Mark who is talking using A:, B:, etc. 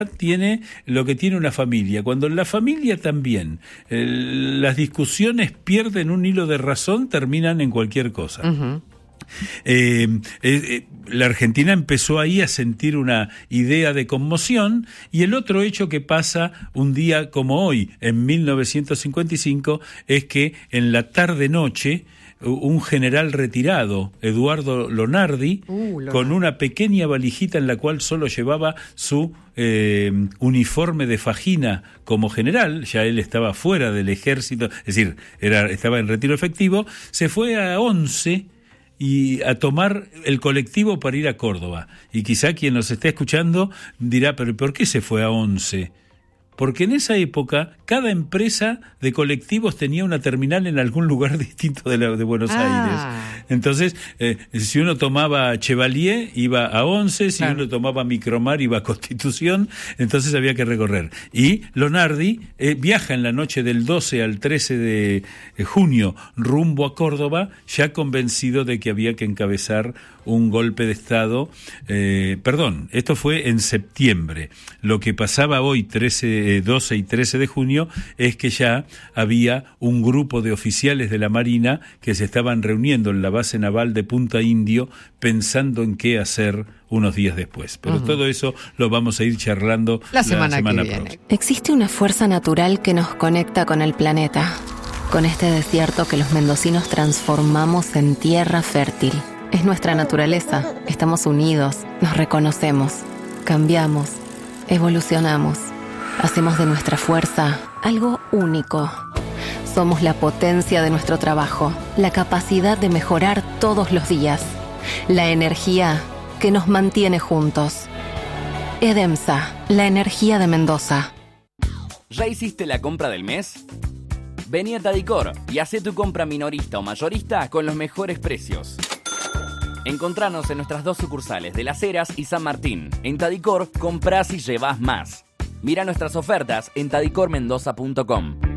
A: tiene lo que tiene una familia. Cuando en la familia también las discusiones pierden un hilo de razón, terminan en cualquier cosa.
B: Uh-huh.
A: La Argentina empezó ahí a sentir una idea de conmoción, y el otro hecho que pasa un día como hoy, en 1955, es que en la tarde-noche un general retirado, Eduardo Lonardi, con una pequeña valijita en la cual solo llevaba su uniforme de fajina como general, ya él estaba fuera del ejército, es decir, estaba en retiro efectivo, se fue a Once y a tomar el colectivo para ir a Córdoba. Y quizá quien nos esté escuchando dirá, pero ¿por qué se fue a Once? Porque en esa época cada empresa de colectivos tenía una terminal en algún lugar distinto de Buenos Aires. Entonces, si uno tomaba Chevalier, iba a Once, si uno tomaba Micromar, iba a Constitución, entonces había que recorrer. Y Lonardi viaja en la noche del 12 al 13 de junio rumbo a Córdoba, ya convencido de que había que encabezar un golpe de Estado. Esto fue en septiembre. Lo que pasaba hoy, 12 y 13 de junio, es que ya había un grupo de oficiales de la Marina que se estaban reuniendo en la base naval de Punta Indio pensando en qué hacer unos días después. Pero todo eso lo vamos a ir charlando la semana que viene. Próxima.
B: Existe una fuerza natural que nos conecta con el planeta, con este desierto que los mendocinos transformamos en tierra fértil. Es nuestra naturaleza. Estamos unidos, nos reconocemos, cambiamos, evolucionamos. Hacemos de nuestra fuerza algo único. Somos la potencia de nuestro trabajo, la capacidad de mejorar todos los días, la energía que nos mantiene juntos. Edemsa, la energía de Mendoza.
C: ¿Ya hiciste la compra del mes? Vení a Tadicor y hacé tu compra minorista o mayorista con los mejores precios. Encontranos en nuestras 2 sucursales de Las Heras y San Martín. En Tadicor, comprás y llevás más. Mira nuestras ofertas en tadicormendoza.com.